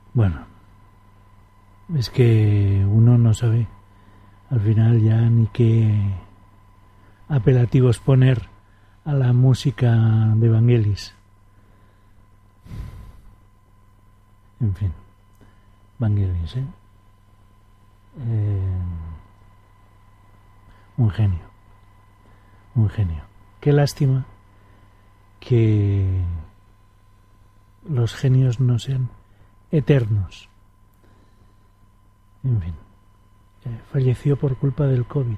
Bueno, es que uno no sabe al final ya ni qué apelativos poner a la música de Vangelis. En fin, Vangelis, un genio, un genio. Qué lástima que los genios no sean eternos. En fin, falleció por culpa del COVID,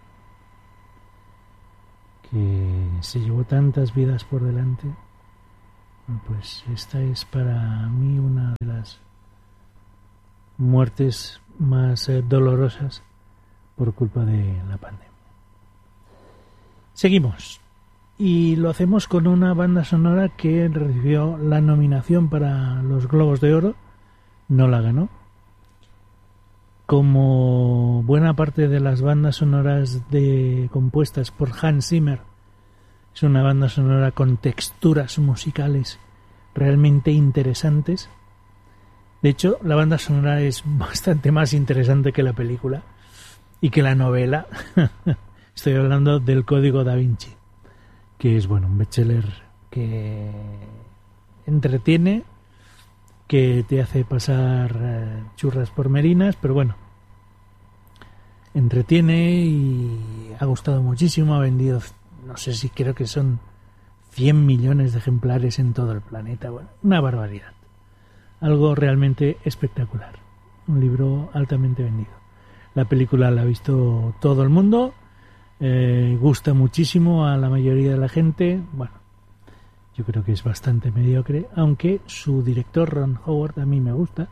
que se llevó tantas vidas por delante. Pues esta es para mí una de las muertes más dolorosas por culpa de la pandemia. Seguimos. Y lo hacemos con una banda sonora que recibió la nominación para los Globos de Oro, no la ganó. Como buena parte de las bandas sonoras compuestas por Hans Zimmer, es una banda sonora con texturas musicales realmente interesantes. De hecho, la banda sonora es bastante más interesante que la película y que la novela. Estoy hablando del Código Da Vinci, que es un bestseller que entretiene, que te hace pasar churras por merinas, pero bueno, entretiene y ha gustado muchísimo, ha vendido, no sé si creo que son 100 millones de ejemplares en todo el planeta, bueno, una barbaridad, algo realmente espectacular, un libro altamente vendido. La película la ha visto todo el mundo, gusta muchísimo a la mayoría de la gente. Bueno, yo creo que es bastante mediocre, aunque su director Ron Howard a mí me gusta,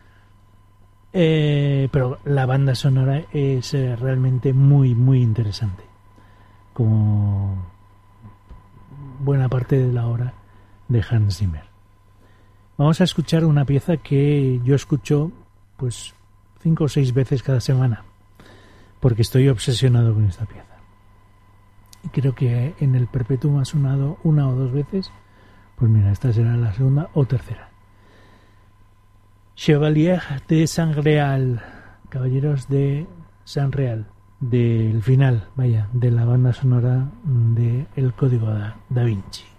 pero la banda sonora es realmente muy muy interesante, como buena parte de la obra de Hans Zimmer. Vamos a escuchar una pieza que yo escucho pues 5 o 6 veces cada semana, porque estoy obsesionado con esta pieza. Y creo que en el Perpetuum ha sonado 1 o 2 veces. Pues mira, esta será la segunda o tercera. Chevalier de Saint-Réal, Caballeros de Saint-Réal, del final, de la banda sonora de El Código Da Vinci.